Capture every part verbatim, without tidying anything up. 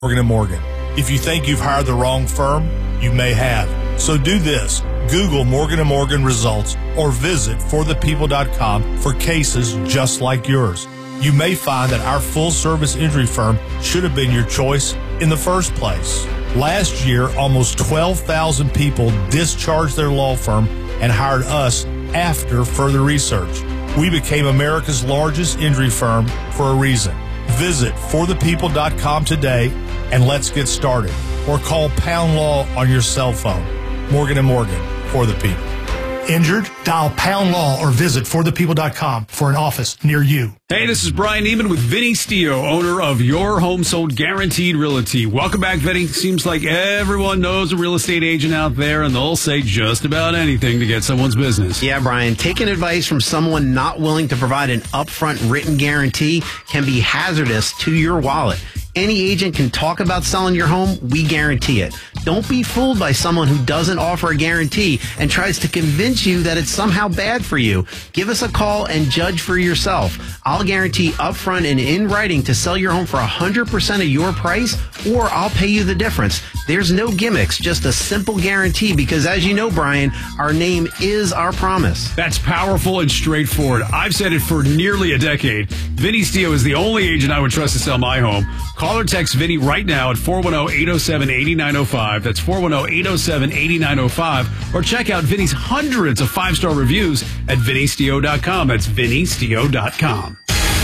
Morgan and Morgan. If you think you've hired the wrong firm, you may have. So do this. Google Morgan and Morgan results or visit for the people dot com for cases just like yours. You may find that our full-service injury firm should have been your choice in the first place. Last year, almost twelve thousand people discharged their law firm and hired us after further research. We became America's largest injury firm for a reason. Visit for the people dot com today and let's get started. Or call Pound Law on your cell phone. Morgan and Morgan, for the people. Injured? Dial Pound Law or visit for the people dot com for an office near you. Hey, this is Brian Neiman with Vinny Stio, owner of Your Home Sold Guaranteed Realty. Welcome back, Vinny. Seems like everyone knows a real estate agent out there, and they'll say just about anything to get someone's business. Yeah, Brian, taking advice from someone not willing to provide an upfront written guarantee can be hazardous to your wallet. Any agent can talk about selling your home. We guarantee it. Don't be fooled by someone who doesn't offer a guarantee and tries to convince you that it's somehow bad for you. Give us a call and judge for yourself. I'll guarantee upfront and in writing to sell your home for one hundred percent of your price, or I'll pay you the difference. There's no gimmicks, just a simple guarantee because, as you know, Brian, our name is our promise. That's powerful and straightforward. I've said it for nearly a decade. Vinny Stio is the only agent I would trust to sell my home. Call or text Vinny right now at four one zero, eight zero seven, eight nine zero five. That's four one zero, eight zero seven, eight nine zero five. Or check out Vinny's hundreds of five-star reviews at vinny stio dot com. That's vinny stio dot com.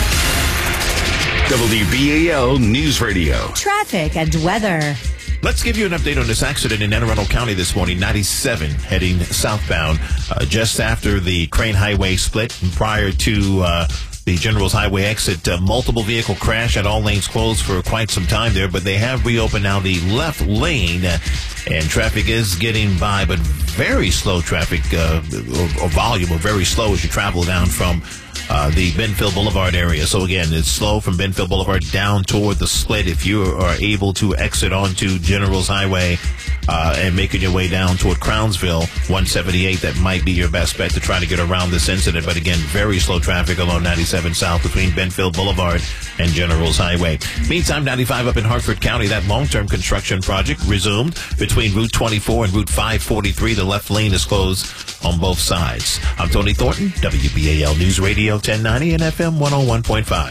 W B A L News Radio. Traffic and weather. Let's give you an update on this accident in Anne Arundel County this morning, ninety-seven heading southbound, uh, just after the Crane Highway split prior to uh, the General's Highway exit. Uh, multiple vehicle crash at all lanes closed for quite some time there, but they have reopened now the left lane, uh, and traffic is getting by, but very slow traffic uh, or, or volume, or very slow as you travel down from Uh, the Benfield Boulevard area. So again, it's slow from Benfield Boulevard down toward the split. If you are able to exit onto General's Highway uh, and making your way down toward Crownsville, one seventy-eight, that might be your best bet to try to get around this incident. But again, very slow traffic along ninety-seven South between Benfield Boulevard and General's Highway. Meantime, ninety-five up in Hartford County, that long-term construction project resumed between Route twenty-four and Route five forty-three. The left lane is closed on both sides. I'm Tony Thornton, W B A L News Radio ten ninety and F M one oh one point five.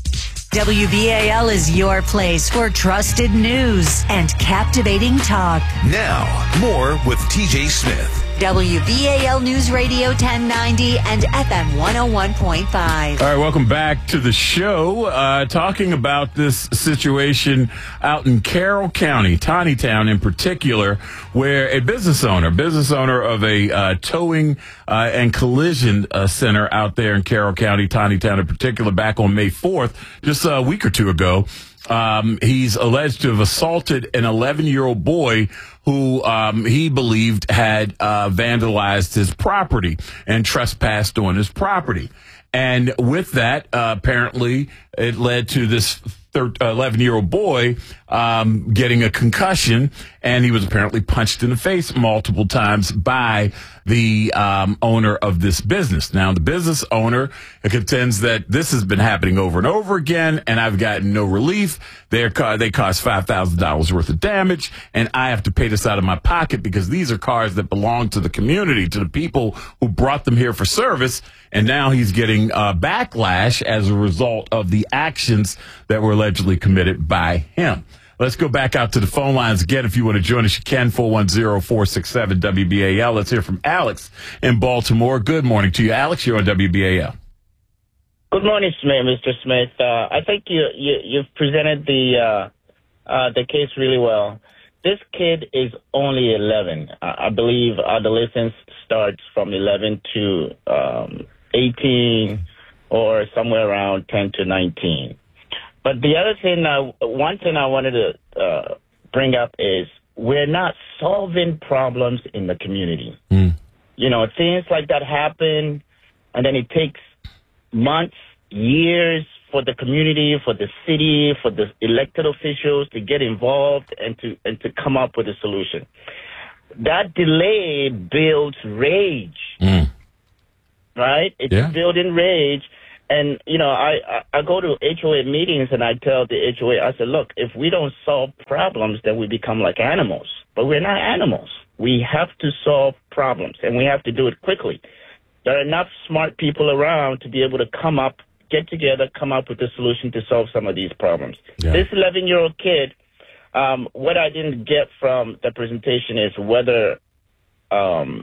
W B A L is your place for trusted news and captivating talk. Now, more with T J Smith. W B A L News Radio ten ninety and F M one oh one point five. All right, welcome back to the show. Uh, talking about this situation out in Carroll County, Taneytown in particular, where a business owner, business owner of a uh, towing uh, and collision uh, center out there in Carroll County, Taneytown in particular, back on May fourth, just a week or two ago, Um, he's alleged to have assaulted an eleven-year-old boy who um, he believed had uh, vandalized his property and trespassed on his property. And with that, uh, apparently, it led to this eleven-year-old boy um, getting a concussion, and he was apparently punched in the face multiple times by the um, owner of this business. Now, the business owner contends that this has been happening over and over again, and I've gotten no relief. They're, they cost five thousand dollars worth of damage, and I have to pay this out of my pocket because these are cars that belong to the community, to the people who brought them here for service, and now he's getting uh, backlash as a result of the actions that were allegedly committed by him. Let's go back out to the phone lines again. If you want to join us, you can. four one zero, four six seven, W B A L. Let's hear from Alex in Baltimore. Good morning to you, Alex. You're on W B A L. Good morning, Smith, Mister Smith. Uh, I think you, you, you've presented the uh, uh, the case really well. This kid is only eleven. I, I believe adolescence starts from eleven to um, eighteen or somewhere around ten to nineteen. But the other thing, uh, one thing I wanted to uh, bring up is we're not solving problems in the community. Mm. You know, things like that happen, and then it takes months, years for the community, for the city, for the elected officials to get involved and to and to come up with a solution. That delay builds rage, mm. right? It's yeah. building rage. And, you know, I, I, I go to H O A meetings and I tell the H O A, I said, look, if we don't solve problems, then we become like animals. But we're not animals. We have to solve problems, and we have to do it quickly. There are enough smart people around to be able to come up, get together, come up with a solution to solve some of these problems. Yeah. This eleven-year-old kid, um, what I didn't get from the presentation is whether um,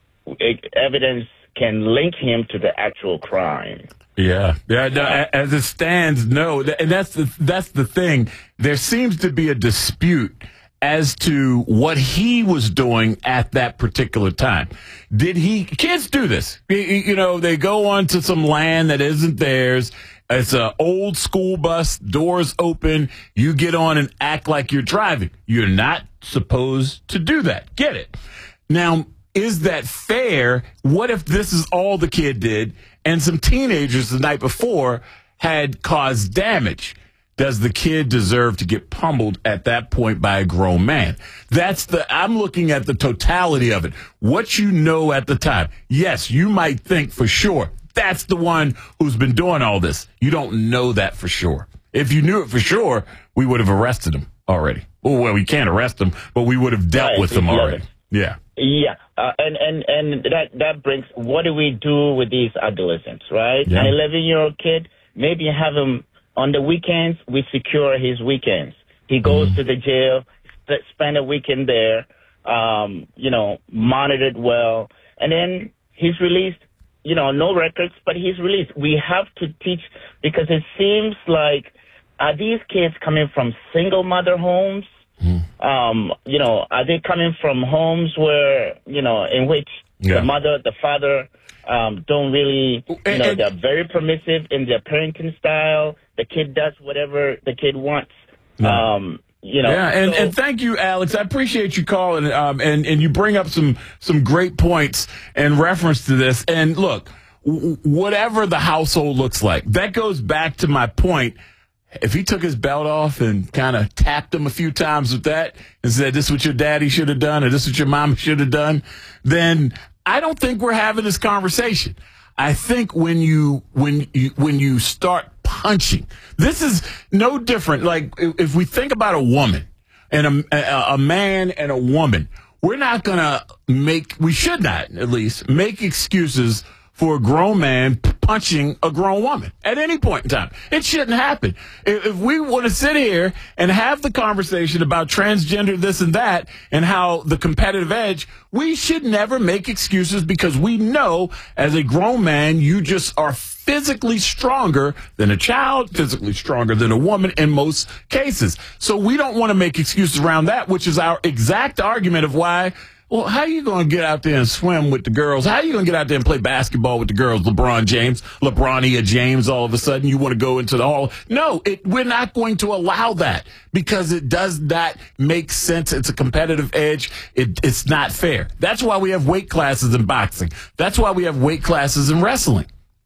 evidence can link him to the actual crime. Yeah, yeah. No, as it stands, no, and that's the that's the thing. There seems to be a dispute as to what he was doing at that particular time. Did he? Kids do this. You know, they go onto some land that isn't theirs. It's an old school bus, doors open. You get on and act like you're driving. You're not supposed to do that. Get it? Now, is that fair? What if this is all the kid did and some teenagers the night before had caused damage? Does the kid deserve to get pummeled at that point by a grown man? That's the, I'm looking at the totality of it. What you know at the time. Yes, you might think for sure that's the one who's been doing all this. You don't know that for sure. If you knew it for sure, we would have arrested him already. Oh, well, we can't arrest him, but we would have dealt right, with him already. Yeah. Yeah. Uh, and, and, and that, that brings, what do we do with these adolescents, right? Yeah. An eleven-year-old kid, maybe have him on the weekends, we secure his weekends. He goes mm. to the jail, sp- spend a weekend there, um, you know, monitored well, and then he's released, you know, no records, but he's released. We have to teach, because it seems like, are these kids coming from single mother homes? Mm. Um, you know, are they coming from homes where, you know, in which yeah. the mother, the father, um, don't really, you and, know, and, they're very permissive in their parenting style. The kid does whatever the kid wants. No. Um, you know. Yeah, and, so, and thank you, Alex. I appreciate you calling, um, and and you bring up some some great points in reference to this. And look, w- whatever the household looks like, that goes back to my point. If he took his belt off and kind of tapped him a few times with that and said, "This is what your daddy should have done," or "This is what your mom should have done," then I don't think we're having this conversation. I think when you when you when you start punching, this is no different. Like if we think about a woman and a, a, a man and a woman, we're not gonna make we should not at least make excuses for a grown man punching a grown woman at any point in time. It shouldn't happen. If, if we want to sit here and have the conversation about transgender this and that and how the competitive edge, we should never make excuses, because we know as a grown man, you just are physically stronger than a child, physically stronger than a woman in most cases. So we don't want to make excuses around that, which is our exact argument of why, well, how are you going to get out there and swim with the girls? How are you going to get out there and play basketball with the girls? LeBron James, LeBronia James, all of a sudden you want to go into the hall. No, it, we're not going to allow that, because it does not make sense. It's a competitive edge. It, it's not fair. That's why we have weight classes in boxing. That's why we have weight classes in wrestling.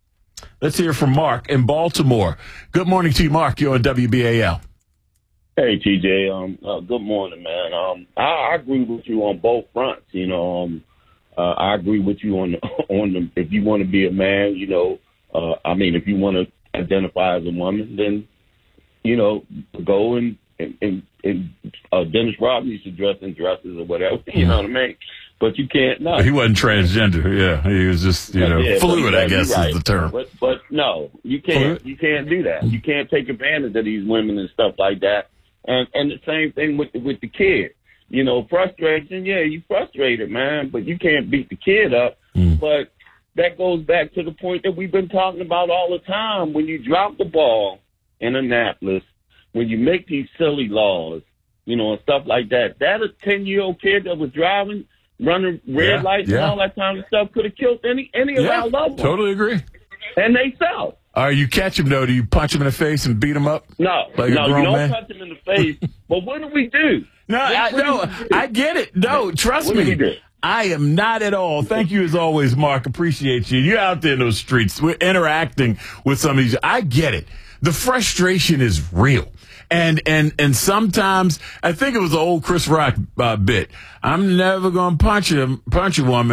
Let's hear from Mark in Baltimore. Good morning to you, Mark. You're on W B A L. Hey, T J. Um, uh, good morning, man. Um, I, I agree with you on both fronts. You know, um, uh, I agree with you on the, on the, if you want to be a man, you know, uh, I mean, if you want to identify as a woman, then, you know, go and, and, and, and uh, Dennis Rodman used to dress in dresses or whatever, you know what I mean? But you can't, no. He wasn't transgender, yeah. He was just, you know, yeah, fluid, I guess right. is the term. But, but no, you can't, fluid? you can't do that. You can't take advantage of these women and stuff like that. And and the same thing with with the kid. You know, frustration, yeah, you frustrated, man, but you can't beat the kid up. Mm. But that goes back to the point that we've been talking about all the time. When you drop the ball in Annapolis, when you make these silly laws, you know, and stuff like that, that a ten-year-old kid that was driving, running red yeah, lights yeah. and all that kind of stuff could have killed any, any of yeah, our loved ones. Totally agree. And they fell. All right, you catch him, though. Do you punch him in the face and beat him up? No, like no, a grown you don't man? punch him in the face. But what do we do? No, what, I, what no, I get it. No, trust what me. I am not at all. Thank you as always, Mark. Appreciate you. You're out there in those streets. We're interacting with some of these. I get it. The frustration is real. And and and sometimes, I think it was the old Chris Rock uh, bit, I'm never going to punch a, punch a woman,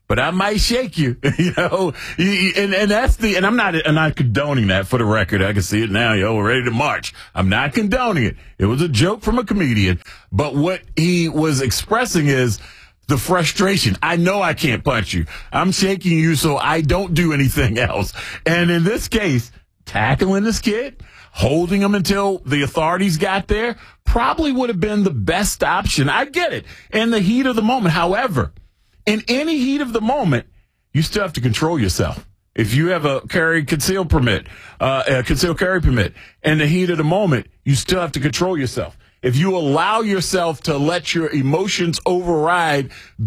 but I might shake you, you know, and, and that's the, and I'm not, I'm not condoning that for the record. I can see it now. Yo, we're ready to march. I'm not condoning it. It was a joke from a comedian, but what he was expressing is the frustration. I know I can't punch you. I'm shaking you so I don't do anything else. And in this case, tackling this kid, holding him until the authorities got there, probably would have been the best option. I get it. In the heat of the moment. However, in any heat of the moment, you still have to control yourself. If you have a carry conceal permit, uh, a concealed carry permit, in the heat of the moment, you still have to control yourself. If you allow yourself to let your emotions override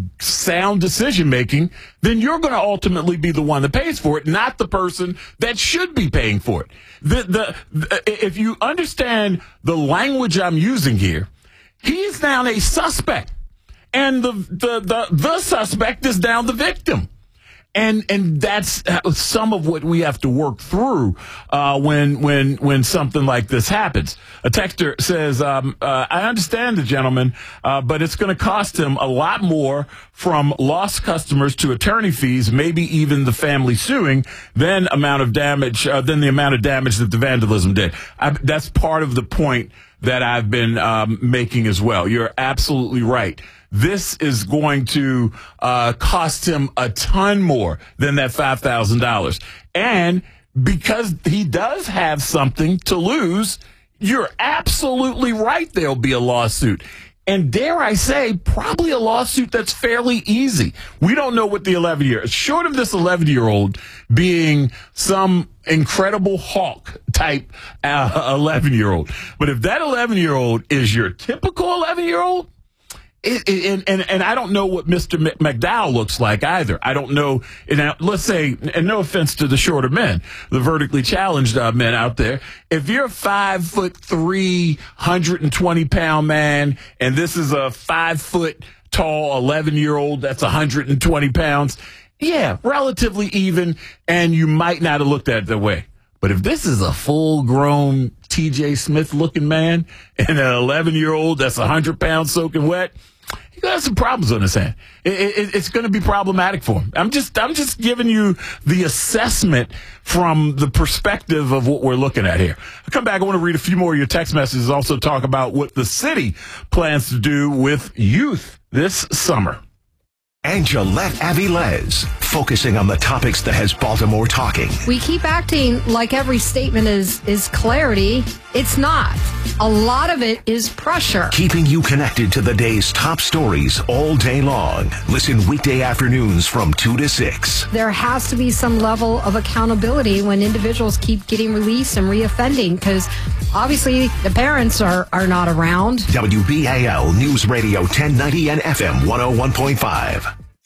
sound decision making, then you're going to ultimately be the one that pays for it, not the person that should be paying for it. The, the, the, if you understand the language I'm using here, he's now a suspect, and the the the, the suspect is now the victim. And and that's some of what we have to work through uh, when when when something like this happens. A texter says, um, uh, "I understand the gentleman, uh, but it's going to cost him a lot more from lost customers to attorney fees, maybe even the family suing, than amount of damage uh, than the amount of damage that the vandalism did." I, that's part of the point that I've been um, making as well. You're absolutely right. This is going to uh, cost him a ton more than that five thousand dollars. And because he does have something to lose, you're absolutely right. There'll be a lawsuit. And dare I say, probably a lawsuit that's fairly easy. We don't know what the eleven-year, short of this eleven-year-old being some incredible Hulk type uh, eleven-year-old. But if that eleven-year-old is your typical eleven-year-old, It, it, and, and and I don't know what Mister McDowell looks like either. I don't know. And let's say, and no offense to the shorter men, the vertically challenged uh, men out there, if you're a five foot three, one hundred twenty pound man, and this is a five foot tall eleven year old that's one hundred twenty pounds, yeah, relatively even, and you might not have looked at it that way. But if this is a full grown T J Smith looking man and an eleven year old that's one hundred pounds soaking wet, he got some problems on his hand. It, it, it's going to be problematic for him. I'm just, I'm just giving you the assessment from the perspective of what we're looking at here. I'll come back. I want to read a few more of your text messages. Also talk about what the city plans to do with youth this summer. Angelette Avilés, focusing on the topics that has Baltimore talking. We keep acting like every statement is is clarity. It's not. A lot of it is pressure. Keeping you connected to the day's top stories all day long. Listen weekday afternoons from two to six. There has to be some level of accountability when individuals keep getting released and reoffending, because obviously the parents are, are not around. W B A L News Radio ten ninety and F M one oh one point five.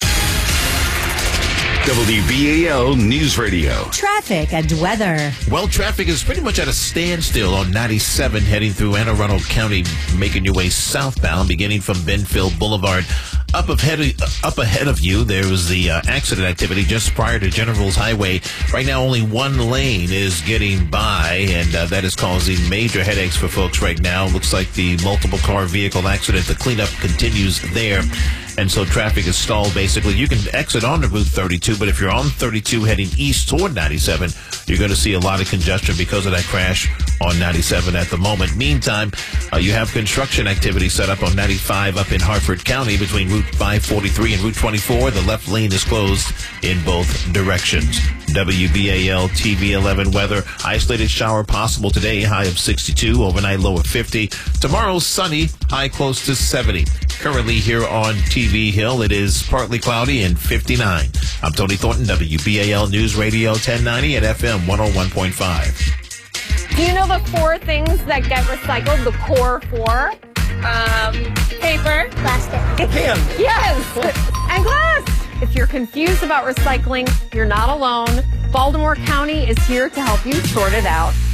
W B A L News Radio. Traffic and weather. Well, traffic is pretty much at a standstill on ninety-seven heading through Anne Arundel County, making your way southbound, beginning from Benfield Boulevard. Up ahead, up ahead of you, there was the uh, accident activity just prior to General's Highway. Right now, only one lane is getting by, and uh, that is causing major headaches for folks right now. Looks like the multiple car vehicle accident, the cleanup continues there. And so traffic is stalled, basically. You can exit onto Route thirty-two, but if you're on thirty-two heading east toward ninety-seven, you're going to see a lot of congestion because of that crash on ninety-seven at the moment. Meantime, uh, you have construction activity set up on ninety-five up in Hartford County between Route five forty-three and Route twenty-four. The left lane is closed in both directions. W B A L T V eleven weather. Isolated shower possible today, high of sixty-two, overnight low of fifty. Tomorrow, sunny, high close to seventy. Currently here on T V Hill, it is partly cloudy and fifty-nine. I'm Tony Thornton, W B A L News Radio ten ninety at F M one oh one point five. Do you know the four things that get recycled? The core four? Um, paper. Plastic. Can. Yes. And glass. If you're confused about recycling, you're not alone. Baltimore County is here to help you sort it out.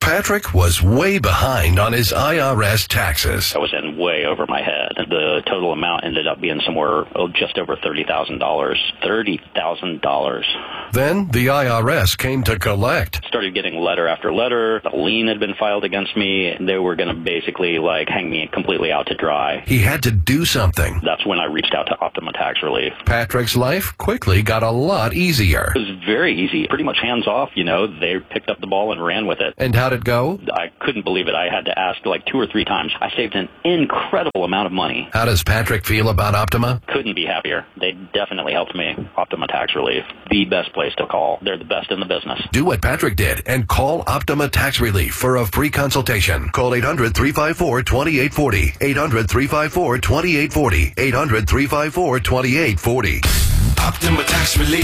Patrick was way behind on his I R S taxes. I was in way over my head. The total amount ended up being somewhere oh, just over thirty thousand dollars. thirty thousand dollars. Then the I R S came to collect. Started getting letter after letter. A lien had been filed against me. They were going to basically like hang me completely out to dry. He had to do something. That's when I reached out to Optima Tax Relief. Patrick's life quickly got a lot easier. It was very easy. Pretty much hands off, you know. They picked up the ball and ran with it. And how'd it go? I couldn't believe it. I had to ask like two or three times. I saved an incredible amount of money. How does Patrick feel about Optima? Couldn't be happier. They definitely helped me. Optima Tax Relief. The best place to call. They're the best in the business. Do what Patrick did and call Optima Tax Relief for a free consultation. Call eight hundred, three five four, two eight four zero. eight hundred, three five four, two eight four zero. eight hundred, three five four, two eight four zero. Optima Tax Relief.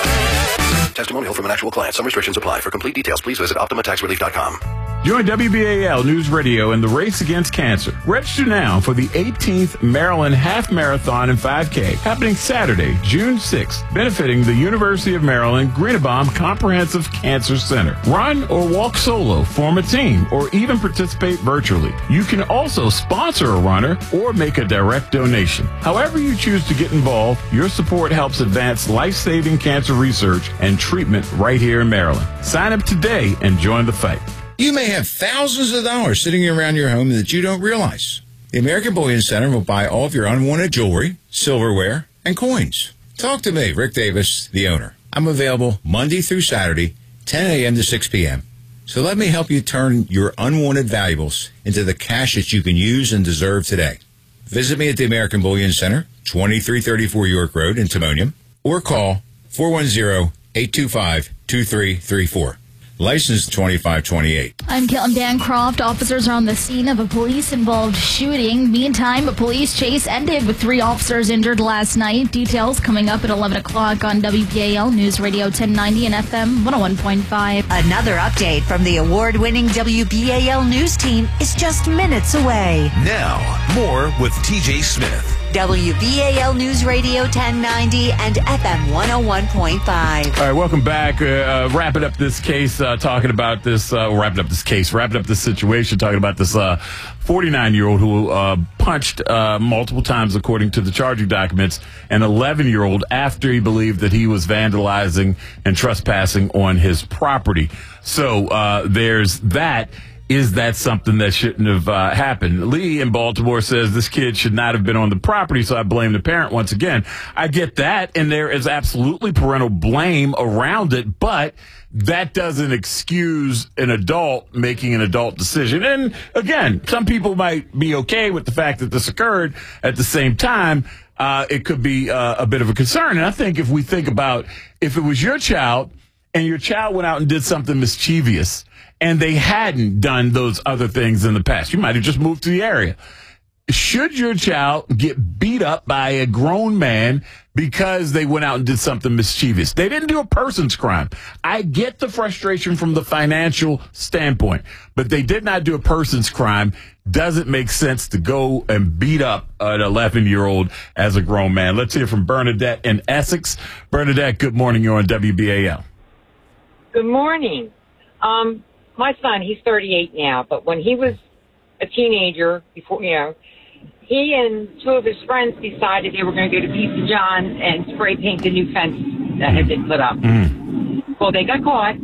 Testimonial from an actual client. Some restrictions apply. For complete details, please visit optima tax relief dot com. Join W B A L News Radio in the race against cancer. Register now for the eighteenth Maryland Half Marathon and five K happening Saturday, June sixth, benefiting the University of Maryland Greenebaum Comprehensive Cancer Center. Run or walk solo, form a team, or even participate virtually. You can also sponsor a runner or make a direct donation. However you choose to get involved, your support helps advance life-saving cancer research and treatment right here in Maryland. Sign up today and join the fight. You may have thousands of dollars sitting around your home that you don't realize. The American Bullion Center will buy all of your unwanted jewelry, silverware, and coins. Talk to me, Rick Davis, the owner. I'm available Monday through Saturday, ten a.m. to six p.m. So let me help you turn your unwanted valuables into the cash that you can use and deserve today. Visit me at the American Bullion Center, twenty-three thirty-four York Road in Timonium, or call four one zero, eight two five, two three three four. License twenty-five twenty-eight. I'm Kelton Bancroft. Officers are on the scene of a police-involved shooting. Meantime, a police chase ended with three officers injured last night. Details coming up at eleven o'clock on W B A L News Radio ten ninety and F M one oh one point five. Another update from the award-winning W B A L News team is just minutes away. Now, more with T J Smith. W B A L News Radio ten ninety and F M one oh one point five. All right, welcome back. Uh, uh, wrapping up this case, uh, talking about this, uh, wrapping up this case, wrapping up this situation, talking about this uh, forty-nine-year-old who uh, punched uh, multiple times, according to the charging documents, an eleven-year-old after he believed that he was vandalizing and trespassing on his property. So uh, there's that. Is that something that shouldn't have uh, happened? Lee in Baltimore says this kid should not have been on the property, so I blame the parent once again. I get that, and there is absolutely parental blame around it, but that doesn't excuse an adult making an adult decision. And again, some people might be okay with the fact that this occurred. At the same time, uh, it could be uh, a bit of a concern. And I think if we think about if it was your child and your child went out and did something mischievous, and they hadn't done those other things in the past, you might have just moved to the area. Should your child get beat up by a grown man because they went out and did something mischievous? They didn't do a person's crime. I get the frustration from the financial standpoint, but they did not do a person's crime. Doesn't make sense to go and beat up an eleven-year-old as a grown man. Let's hear from Bernadette in Essex. Bernadette, good morning. You're on W B A L. Good morning. Um, my son, he's thirty-eight now, but when he was a teenager, before, you know, he and two of his friends decided they were going to go to Pizza John's and spray paint the new fence that had been put up. Mm. Well, they got caught.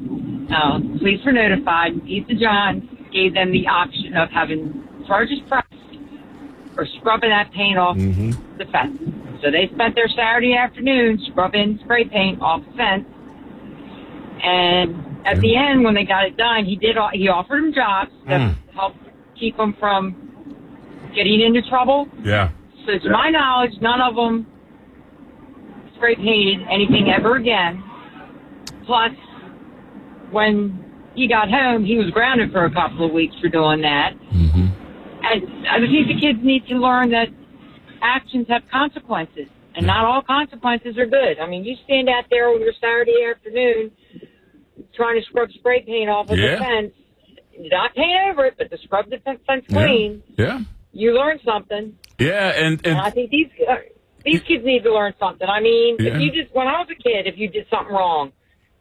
Uh, police were notified. Pizza John's gave them the option of having charges pressed or scrubbing that paint off mm-hmm. the fence. So they spent their Saturday afternoon scrubbing spray paint off the fence. And at the end, when they got it done, he did. He offered them jobs to mm. help keep them from getting into trouble. Yeah. So to my knowledge, none of them spray painted anything ever again. Plus, when he got home, he was grounded for a couple of weeks for doing that. Mm-hmm. And I think the kids need to learn that actions have consequences, and not all consequences are good. I mean, you stand out there on your Saturday afternoon trying to scrub spray paint off of yeah. the fence, not paint over it, but to scrub the fence clean. Yeah. yeah. You learn something. Yeah, and, and, and I think these uh, these kids need to learn something. I mean, yeah. if you just when I was a kid, if you did something wrong,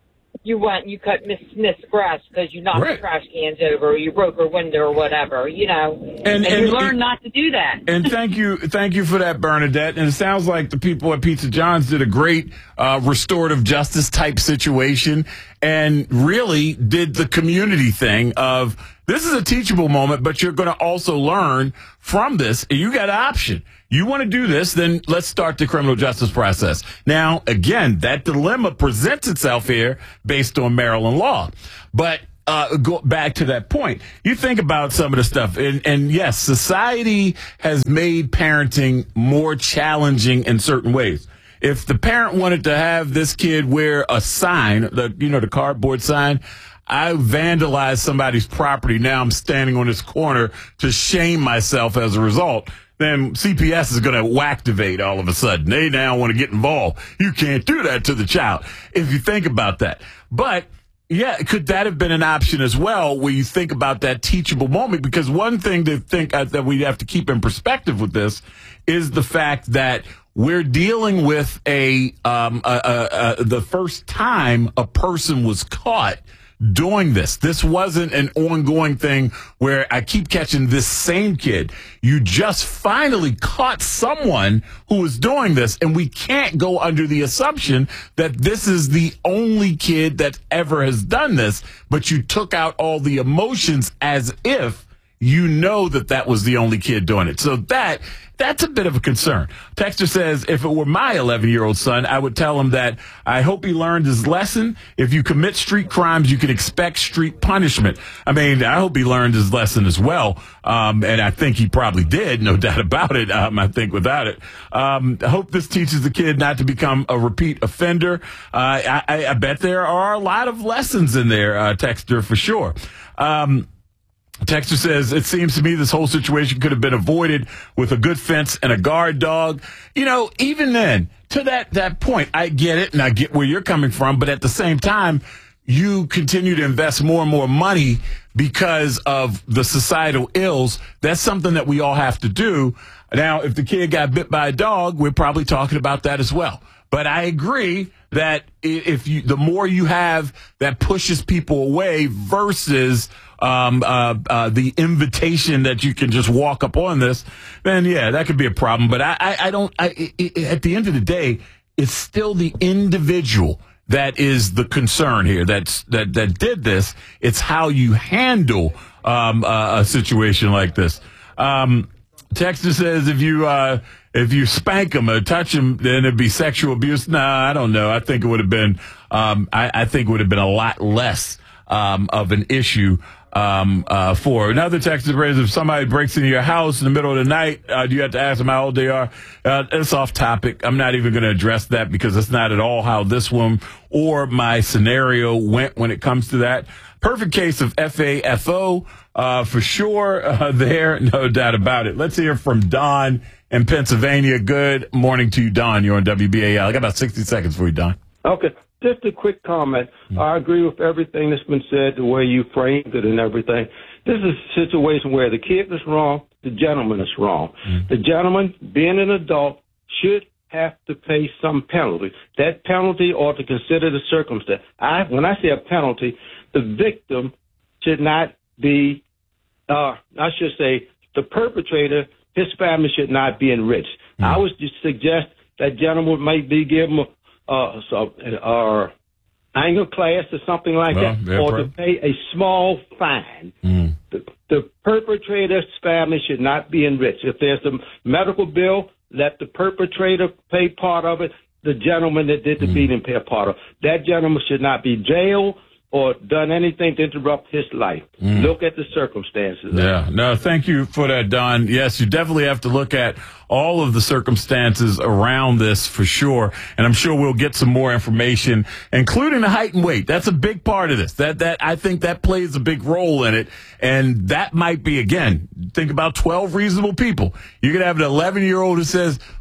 you went and you cut Miss Smith's grass because you knocked Right. the trash cans over or you broke her window or whatever, you know. And- And, and- you learn not to do that. And thank you, thank you for that, Bernadette. And it sounds like the people at Pizza John's did a great uh, restorative justice type situation, and really did the community thing of this is a teachable moment, but you're going to also learn from this. And you got an option. You want to do this, then let's start the criminal justice process. Now, again, that dilemma presents itself here based on Maryland law, but. Uh, go back to that point. You think about some of the stuff, and, and yes, society has made parenting more challenging in certain ways. If the parent wanted to have this kid wear a sign, the you know the cardboard sign, I vandalized somebody's property. Now I'm standing on this corner to shame myself as a result. Then C P S is going to activate all of a sudden. They now want to get involved. You can't do that to the child if you think about that. But yeah, could that have been an option as well, where you think about that teachable moment? Because one thing to think uh, that we have to keep in perspective with this is the fact that we're dealing with a, um, a, a, a the first time a person was caught doing this. This wasn't an ongoing thing where I keep catching this same kid. You just finally caught someone who was doing this, and we can't go under the assumption that this is the only kid that ever has done this, but you took out all the emotions as if you know that that was the only kid doing it. So that that's a bit of a concern. Texter says, if it were my eleven-year-old son, I would tell him that I hope he learned his lesson. If you commit street crimes, you can expect street punishment. I mean, I hope he learned his lesson as well. Um, and I think he probably did, no doubt about it. Um, I think without it. Um, I hope this teaches the kid not to become a repeat offender. Uh, I, I, I bet there are a lot of lessons in there, uh, Texter, for sure. Um, Texter says, it seems to me this whole situation could have been avoided with a good fence and a guard dog. You know, even then, to that, that point, I get it and I get where you're coming from. But at the same time, you continue to invest more and more money because of the societal ills. That's something that we all have to do. Now, if the kid got bit by a dog, we're probably talking about that as well. But I agree that if you, the more you have that pushes people away versus um, uh, uh, the invitation that you can just walk up on this, then yeah, that could be a problem. But I, I, I don't. I, it, at the end of the day, it's still the individual that is the concern here. That's that that did this. It's how you handle um, uh, a situation like this. Um, Texter says if you. Uh, If you spank him or touch him, then it'd be sexual abuse. Nah, I don't know. I think it would have been, um, I, I think it would have been a lot less, um, of an issue, um, uh, for another text that raises if somebody breaks into your house in the middle of the night, uh, do you have to ask them how old they are? Uh, it's off topic. I'm not even going to address that because it's not at all how this one or my scenario went when it comes to that. Perfect case of F A F O, uh, for sure, uh, there. No doubt about it. Let's hear from Don in Pennsylvania. Good morning to you, Don. You're on W B A L. I got about sixty seconds for you, Don. Okay. Just a quick comment. Mm-hmm. I agree with everything that's been said, the way you framed it and everything. This is a situation where the kid is wrong, the gentleman is wrong. Mm-hmm. The gentleman, being an adult, should have to pay some penalty. That penalty ought to consider the circumstance. I, when I say a penalty, the victim should not be, uh, I should say, the perpetrator, his family should not be enriched. Mm-hmm. I would just suggest that gentleman might be given a, uh, so, uh, anger class or something like well, that, or to pay a small fine. Mm. The, the perpetrator's family should not be enriched. If there's a medical bill, let the perpetrator pay part of it. The gentleman that did the mm. beating pay a part of it. That gentleman should not be jailed or done anything to interrupt his life. Mm. Look at the circumstances. Yeah, no, thank you for that, Don. Yes, you definitely have to look at all of the circumstances around this for sure. And I'm sure we'll get some more information, including the height and weight. That's a big part of this. That, that, I think that plays a big role in it. And that might be, again, think about twelve reasonable people. You could have an eleven year old who says,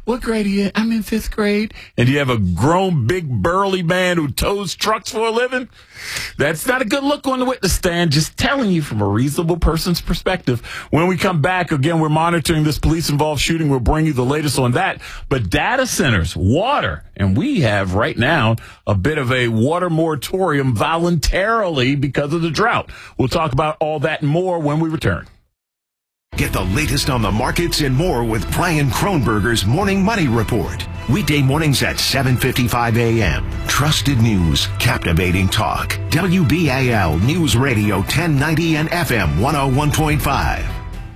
what grade are you in? I'm in fifth grade. And you have a grown, big, burly man who tows trucks for a living? That's not a good look on the witness stand. Just telling you from a reasonable person's perspective. When we come back, again, we're monitoring this police-involved shooting. We'll bring you the latest on that. But data centers, water, and we have right now a bit of a water moratorium voluntarily because of the drought. We'll talk about all that and more when we return. Get the latest on the markets and more with Brian Kronberger's Morning Money Report. Weekday mornings at seven fifty-five a.m. Trusted news, captivating talk. W B A L News Radio ten ninety and F M one oh one point five.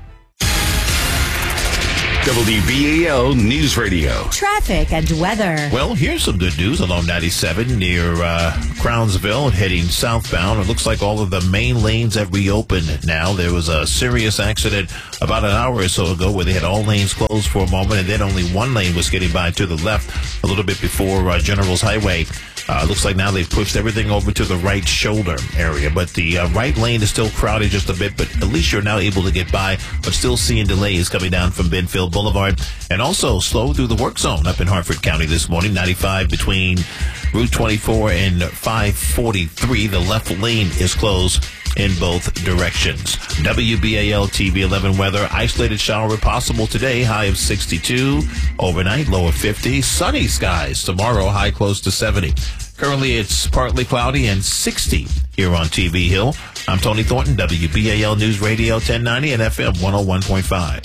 W B A L News Radio. Traffic and weather. Well, here's some good news along ninety-seven near uh, Crownsville heading southbound. It looks like all of the main lanes have reopened now. There was a serious accident about an hour or so ago where they had all lanes closed for a moment, and then only one lane was getting by to the left a little bit before uh, General's Highway. Uh, looks like now they've pushed everything over to the right shoulder area, but the uh, right lane is still crowded just a bit, but at least you're now able to get by, but still seeing delays coming down from Benfield Boulevard, and also slow through the work zone up in Hartford County this morning. ninety-five between Route twenty-four and five forty-three. The left lane is closed in both directions. W B A L T V eleven weather. Isolated shower possible today. High of sixty-two. Overnight, low of fifty. Sunny skies tomorrow. High close to seventy. Currently, it's partly cloudy and sixty here on T V Hill. I'm Tony Thornton, W B A L News Radio ten ninety and F M one oh one point five.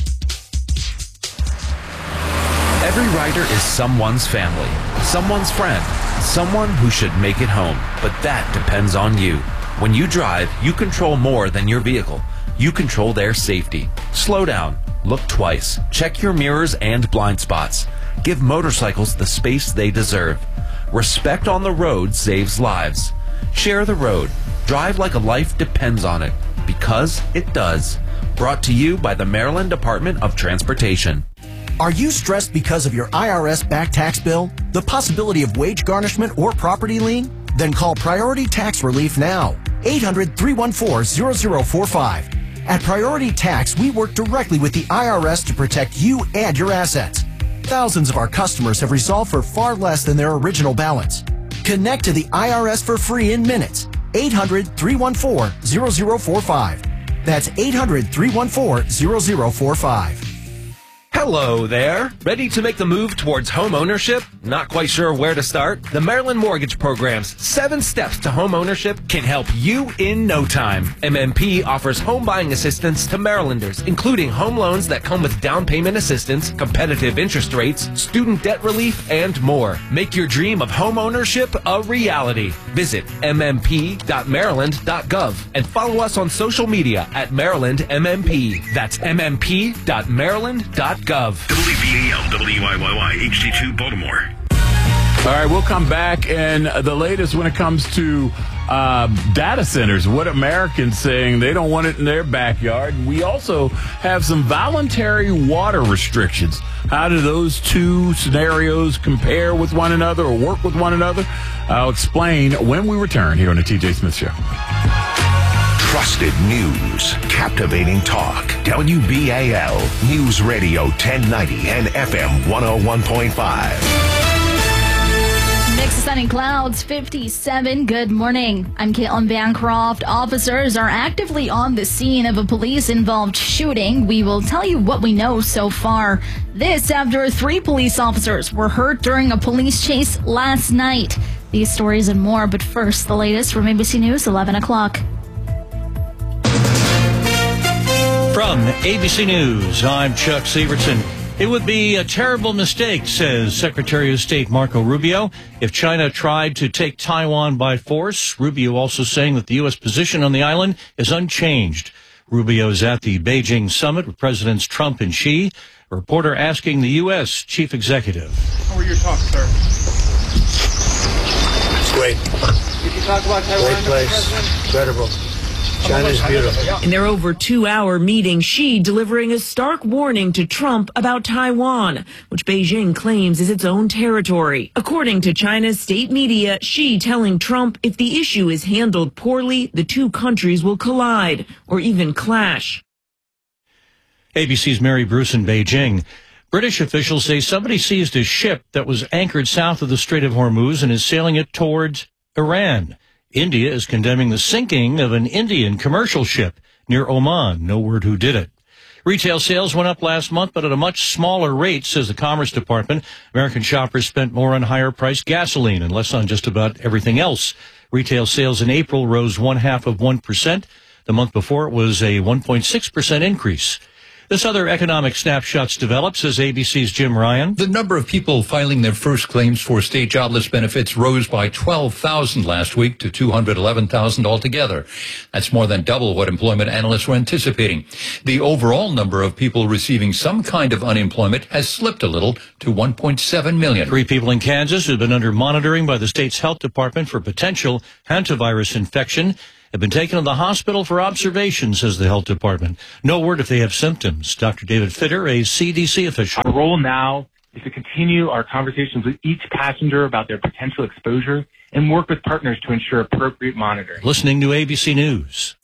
Every rider is someone's family, someone's friend, someone who should make it home. But that depends on you. When you drive, you control more than your vehicle. You control their safety. Slow down. Look twice. Check your mirrors and blind spots. Give motorcycles the space they deserve. Respect on the road saves lives. Share the road. Drive like a life depends on it. Because it does. Brought to you by the Maryland Department of Transportation. Are you stressed because of your I R S back tax bill, the possibility of wage garnishment or property lien? Then call Priority Tax Relief now. eight hundred, three one four, zero zero four five. At Priority Tax, we work directly with the I R S to protect you and your assets. Thousands of our customers have resolved for far less than their original balance. Connect to the I R S for free in minutes. eight hundred, three one four, zero zero four five. That's eight hundred, three one four, zero zero four five. Hello there. Ready to make the move towards home ownership? Not quite sure where to start? The Maryland Mortgage Program's seven steps to home ownership can help you in no time. M M P offers home buying assistance to Marylanders, including home loans that come with down payment assistance, competitive interest rates, student debt relief, and more. Make your dream of home ownership a reality. Visit m m p dot maryland dot gov and follow us on social media at Maryland M M P. That's m m p dot maryland dot gov. W B A L W I Y Y H D two Baltimore. All right, we'll come back and the latest when it comes to uh, data centers. What Americans saying they don't want it in their backyard. We also have some voluntary water restrictions. How do those two scenarios compare with one another or work with one another? I'll explain when we return here on the T J Smith Show. Trusted news, captivating talk. W B A L News Radio ten ninety and F M one oh one point five. Mix of sunny clouds, fifty-seven. Good morning. I'm Caitlin Bancroft. Officers are actively on the scene of a police-involved shooting. We will tell you what we know so far. This after three police officers were hurt during a police chase last night. These stories and more, but first, the latest from A B C News, eleven o'clock. From A B C News, I'm Chuck Severson. It would be a terrible mistake, says Secretary of State Marco Rubio, if China tried to take Taiwan by force. Rubio also saying that the U S position on the island is unchanged. Rubio is at the Beijing summit with Presidents Trump and Xi. A reporter asking the U S chief executive. How were your talks, sir? It's great. Did you talk about Taiwan? Great place. Incredible. China's beautiful. In their over two-hour meeting, Xi delivering a stark warning to Trump about Taiwan, which Beijing claims is its own territory. According to China's state media, Xi telling Trump if the issue is handled poorly, the two countries will collide or even clash. A B C's Mary Bruce in Beijing. British officials say somebody seized a ship that was anchored south of the Strait of Hormuz and is sailing it towards Iran. India is condemning the sinking of an Indian commercial ship near Oman. No word who did it. Retail sales went up last month, but at a much smaller rate, says the Commerce Department. American shoppers spent more on higher-priced gasoline and less on just about everything else. Retail sales in April rose one half of one percent. The month before, it was a one point six percent increase. This other economic snapshots develop, says A B C's Jim Ryan. The number of people filing their first claims for state jobless benefits rose by twelve thousand last week to two hundred eleven thousand altogether. That's more than double what employment analysts were anticipating. The overall number of people receiving some kind of unemployment has slipped a little to one point seven million. Three people in Kansas who've been under monitoring by the state's health department for potential hantavirus infection have been taken to the hospital for observation, says the health department. No word if they have symptoms. Doctor David Fitter, a C D C official. Our role now is to continue our conversations with each passenger about their potential exposure and work with partners to ensure appropriate monitoring. Listening to A B C News.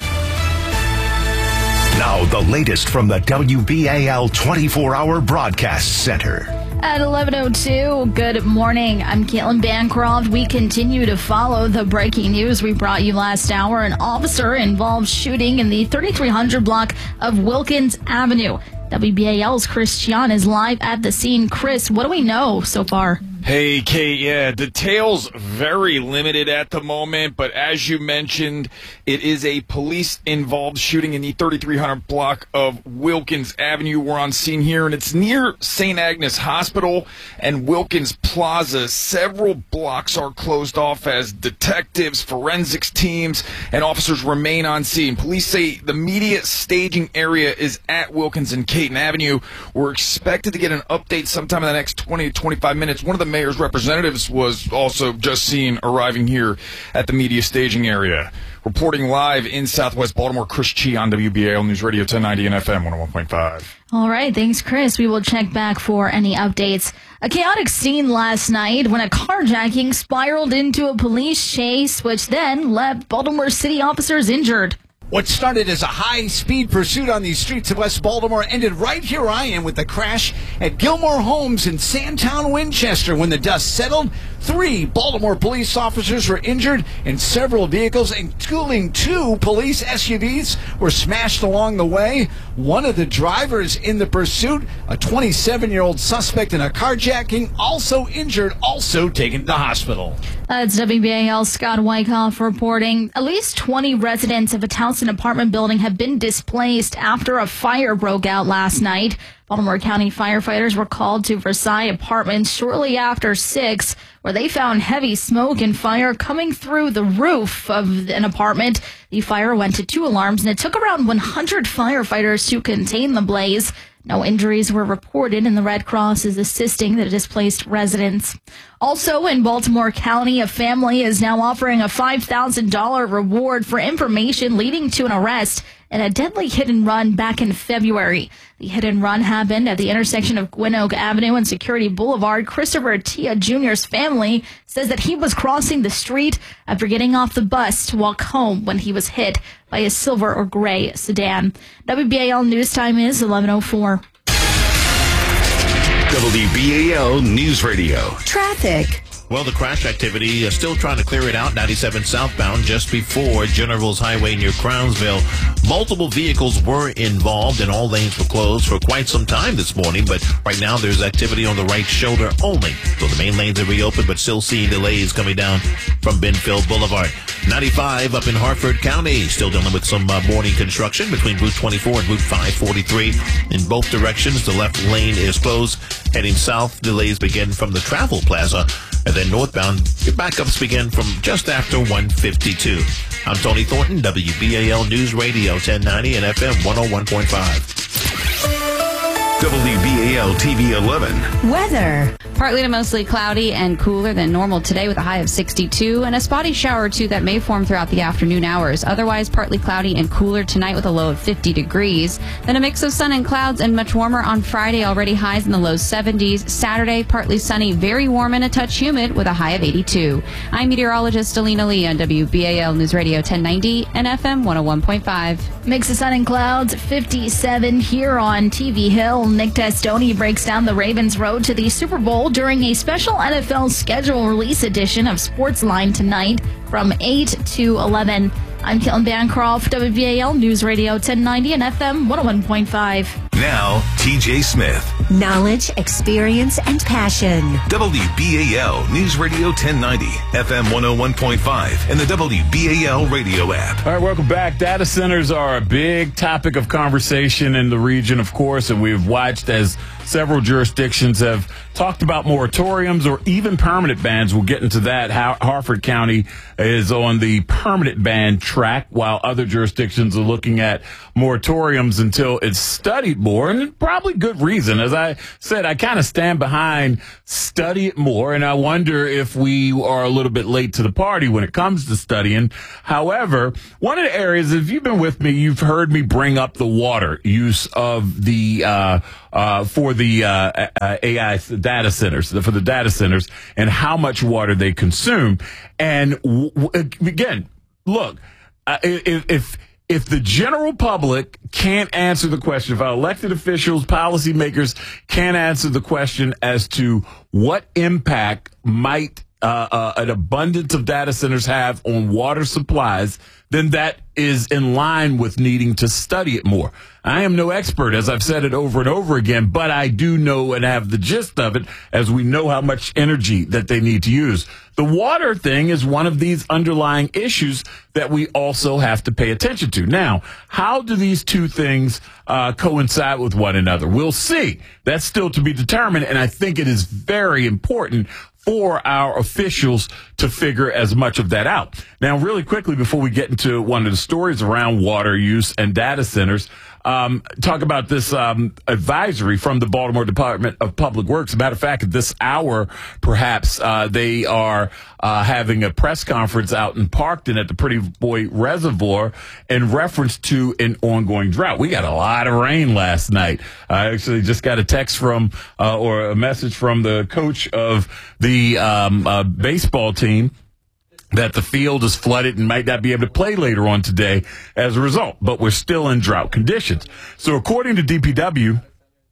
Now the latest from the W B A L twenty-four hour Broadcast Center. At eleven oh two, good morning. I'm Caitlin Bancroft. We continue to follow the breaking news we brought you last hour. An officer involved shooting in the thirty-three hundred block of Wilkins Avenue. W B A L's Chris Chian is live at the scene. Chris, what do we know so far? Hey, Kate, yeah, details very limited at the moment, but as you mentioned, it is a police-involved shooting in the thirty-three hundred block of Wilkins Avenue. We're on scene here, and it's near Saint Agnes Hospital and Wilkins Plaza. Several blocks are closed off as detectives, forensics teams, and officers remain on scene. Police say the media staging area is at Wilkins and Caton Avenue. We're expected to get an update sometime in the next twenty to twenty-five minutes. One of the mayor's representatives was also just seen arriving here at the media staging area. Reporting live in Southwest Baltimore, Chris Chi on W B A L News Radio ten ninety and F M one oh one point five. All right, thanks, Chris. We will check back for any updates. A chaotic scene last night when a carjacking spiraled into a police chase, which then left Baltimore City officers injured. What started as a high-speed pursuit on these streets of West Baltimore ended right here I am with the crash at Gilmore Homes in Sandtown, Winchester. When the dust settled, three Baltimore police officers were injured and several vehicles, including two police S U Vs, were smashed along the way. One of the drivers in the pursuit, a twenty-seven-year-old suspect in a carjacking, also injured, also taken to the hospital. That's W B A L's Scott Wyckoff reporting. At least twenty residents of a Towson apartment building have been displaced after a fire broke out last night. Baltimore County firefighters were called to Versailles Apartments shortly after six, where they found heavy smoke and fire coming through the roof of an apartment. The fire went to two alarms, and it took around one hundred firefighters to contain the blaze. No injuries were reported, and the Red Cross is assisting the displaced residents. Also in Baltimore County, a family is now offering a five thousand dollars reward for information leading to an arrest in a deadly hit-and-run back in February. The hit-and-run happened at the intersection of Gwynn Oak Avenue and Security Boulevard. Christopher Tia Junior's family says that he was crossing the street after getting off the bus to walk home when he was hit by a silver or gray sedan. W B A L News Time is eleven oh four. W B A L News Radio. Traffic. Well, the crash activity is still trying to clear it out. ninety-seven southbound just before General's Highway near Crownsville. Multiple vehicles were involved and all lanes were closed for quite some time this morning. But right now there's activity on the right shoulder only. So the main lanes are reopened, but still seeing delays coming down from Benfield Boulevard. ninety-five up in Harford County. Still dealing with some uh, morning construction between Route twenty-four and Route five forty-three. In both directions, the left lane is closed. Heading south, delays begin from the Travel Plaza. And then northbound, your backups begin from just after one fifty-two. I'm Tony Thornton, W B A L News Radio ten ninety and F M one oh one point five. W B A L T V eleven. Weather. Partly to mostly cloudy and cooler than normal today with a high of sixty-two, and a spotty shower or two that may form throughout the afternoon hours. Otherwise, partly cloudy and cooler tonight with a low of fifty degrees. Then a mix of sun and clouds and much warmer on Friday, already highs in the low seventies. Saturday, partly sunny, very warm and a touch humid with a high of eighty-two. I'm meteorologist Alina Lee on W B A L News Radio ten ninety and F M one oh one point five. Mix of sun and clouds, fifty-seven here on T V Hill. Nick Testoni breaks down the Ravens' road to the Super Bowl during a special N F L schedule release edition of Sportsline tonight from eight to eleven. I'm Caitlin Bancroft, W B A L News Radio ten ninety and F M one oh one point five. Now, T J Smith. Knowledge, experience, and passion. W B A L News Radio ten ninety, F M one oh one point five, and the W B A L radio app. All right, welcome back. Data centers are a big topic of conversation in the region, of course, and we've watched as several jurisdictions have talked about moratoriums or even permanent bans. We'll get into that. How Harford County is on the permanent ban track, while other jurisdictions are looking at moratoriums until it's studied more, and probably good reason. As I said, I kind of stand behind study it more, and I wonder if we are a little bit late to the party when it comes to studying. However, one of the areas, if you've been with me, you've heard me bring up the water use of the uh uh for the uh, uh A I data centers, for the data centers, and how much water they consume. And w- w- again, look, uh, if, if if the general public can't answer the question, if our elected officials, policymakers can't answer the question as to what impact might uh, uh, an abundance of data centers have on water supplies, then that is in line with needing to study it more. I am no expert, as I've said it over and over again, but I do know and have the gist of it, as we know how much energy that they need to use. The water thing is one of these underlying issues that we also have to pay attention to. Now, how do these two things uh, coincide with one another? We'll see. That's still to be determined, and I think it is very important for our officials to figure as much of that out. Now, really quickly, before we get into one of the stories around water use and data centers, um, talk about this um, advisory from the Baltimore Department of Public Works. As a matter of fact, at this hour, perhaps, uh, they are uh, having a press conference out in Parkton at the Pretty Boy Reservoir in reference to an ongoing drought. We got a lot of rain last night. I actually just got a text from uh, or a message from the coach of the um, uh, baseball team that the field is flooded and might not be able to play later on today as a result, but we're still in drought conditions. So according to D P W,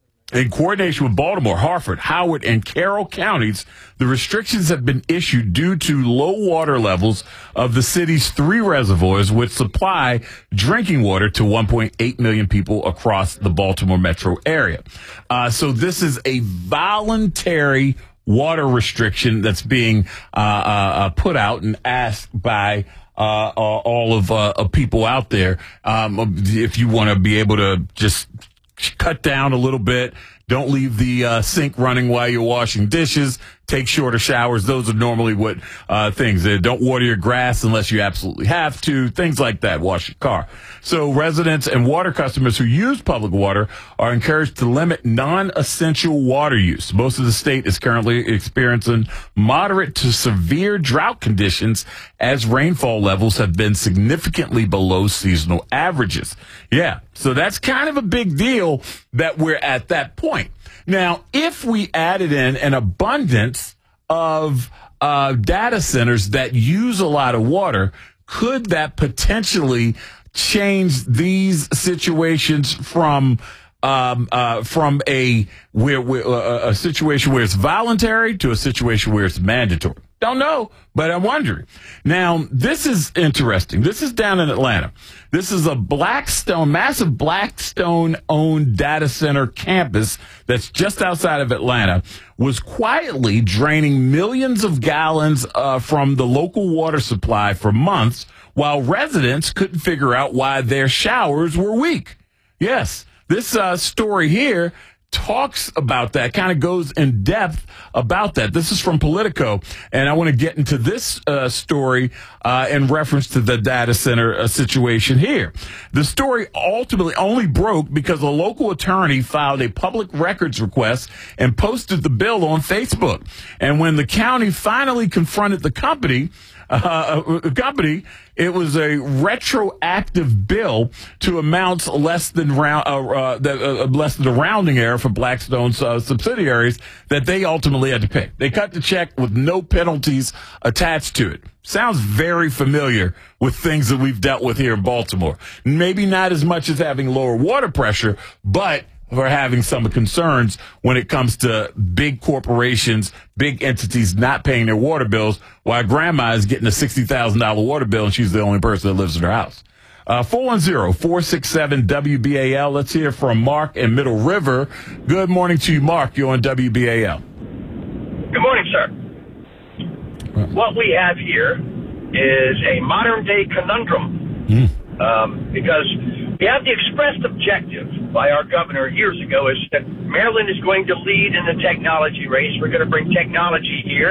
in coordination with Baltimore, Harford, Howard, and Carroll counties, the restrictions have been issued due to low water levels of the city's three reservoirs, which supply drinking water to one point eight million people across the Baltimore metro area. Uh, so this is a voluntary water restriction that's being uh, uh, put out and asked by uh, all of uh, people out there. Um, if you want to be able to just cut down a little bit, don't leave the uh, sink running while you're washing dishes, take shorter showers. Those are normally what uh, things. Uh, don't water your grass unless you absolutely have to. Things like that. Wash your car. So residents and water customers who use public water are encouraged to limit non-essential water use. Most of the state is currently experiencing moderate to severe drought conditions as rainfall levels have been significantly below seasonal averages. Yeah, so that's kind of a big deal that we're at that point. Now, if we added in an abundance of uh, data centers that use a lot of water, could that potentially change these situations from um, uh, from a where, where uh, a situation where it's voluntary to a situation where it's mandatory? Don't know, but I'm wondering. Now, this is interesting. This is down in Atlanta. This is a Blackstone, massive Blackstone-owned data center campus that's just outside of Atlanta, was quietly draining millions of gallons uh, from the local water supply for months, while residents couldn't figure out why their showers were weak. Yes, this uh, story here talks about that, kind of goes in depth about that. This is from Politico, and I want to get into this uh, story uh, in reference to the data center uh, situation here. The story ultimately only broke because a local attorney filed a public records request and posted the bill on Facebook. And when the county finally confronted the company, Uh, a company, it was a retroactive bill to amounts less than round, uh, uh, that, uh, less than the rounding error for Blackstone's uh, subsidiaries that they ultimately had to pay. They cut the check with no penalties attached to it. Sounds very familiar with things that we've dealt with here in Baltimore. Maybe not as much as having lower water pressure, but for having some concerns when it comes to big corporations, big entities not paying their water bills, while grandma is getting a sixty thousand dollars water bill and she's the only person that lives in her house. Uh, four one zero, four six seven, W B A L. Let's hear from Mark in Middle River. Good morning to you, Mark. You're on W B A L. Good morning, sir. What we have here is a modern-day conundrum mm. um, because we have the expressed objective by our governor years ago is that Maryland is going to lead in the technology race. We're going to bring technology here,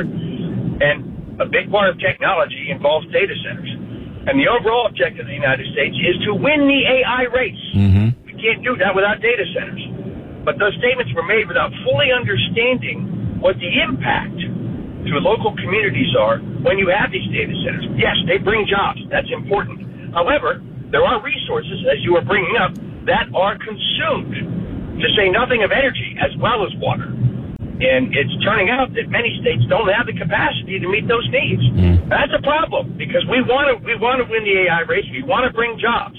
and a big part of technology involves data centers. And the overall objective of the United States is to win the A I race. Mm-hmm. We can't do that without data centers. But those statements were made without fully understanding what the impact to local communities are when you have these data centers. Yes, they bring jobs. That's important. However, there are resources, as you were bringing up, that are consumed, to say nothing of energy as well as water. And it's turning out that many states don't have the capacity to meet those needs. Mm. That's a problem because we want to we want to win the A I race. We want to bring jobs.